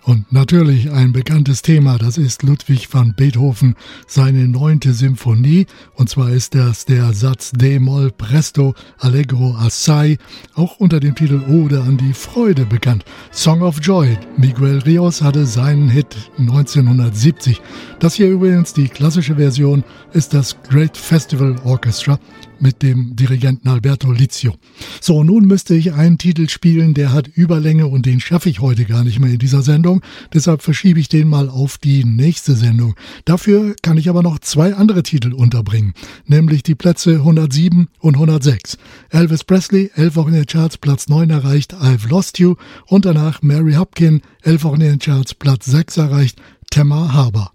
Und natürlich ein bekanntes Thema, das ist Ludwig van Beethoven, seine 9. Symphonie. Und zwar ist das der Satz D-Moll Presto Allegro Assai, auch unter dem Titel Ode an die Freude bekannt. Song of Joy. Miguel Ríos hatte seinen Hit 1970. Das hier übrigens, die klassische Version, ist das Great Festival Orchestra mit dem Dirigenten Alberto Lizio. So, nun müsste ich einen Titel spielen, der hat Überlänge und den schaffe ich heute gar nicht mehr in dieser Sendung. Deshalb verschiebe ich den mal auf die nächste Sendung. Dafür kann ich aber noch 2 andere Titel unterbringen, nämlich die Plätze 107 und 106. Elvis Presley, 11 Wochen in den Charts, Platz 9 erreicht, I've Lost You. Und danach Mary Hopkin, 11 Wochen in den Charts, Platz 6 erreicht, Tamar Harbor.